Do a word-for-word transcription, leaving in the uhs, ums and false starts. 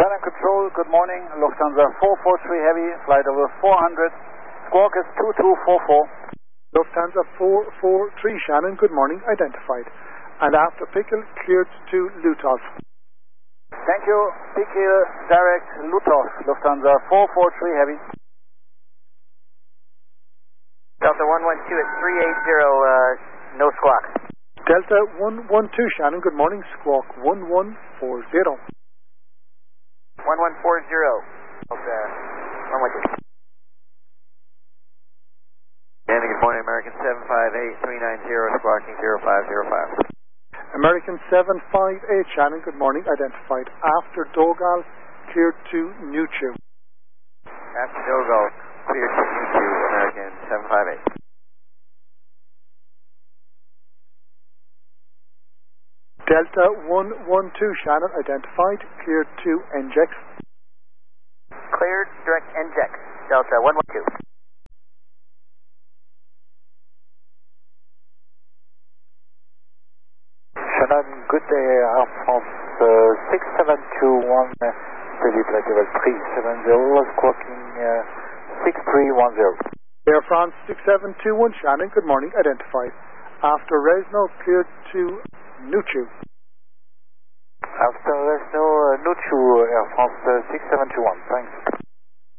Shannon Control, good morning. Lufthansa four four three Heavy, flight over four hundred. Squawk is two two four four. Lufthansa four four three Shannon, good morning, identified. And after Pickle, cleared to Lutov. Thank you. Pickle, direct, Lutov, Lufthansa four four three Heavy. Delta one one two at three eight zero, uh, no squawk. Delta one one two Shannon, good morning, squawk one one four zero. one one four zero. Okay. one one two. Danny, good morning, American seven five eight three nine zero, squawking zero five zero five. American seven five eight Shannon, good morning, identified. After Dogal, cleared to Nuchu. After Dogal, cleared to Nuchu, American seven five eight. Delta one one two Shannon, identified, cleared to N J X. Cleared, direct N J X, Delta one one two. Shannon, good day, Air France uh, six seven two one, uh, steady flight level three seven zero, squawking uh, six three one zero. Air France six seven two one Shannon, good morning, identified. After Resno, cleared to Nuchu. After Resno, uh, Nuchu, Air France uh, six seven two one, thanks.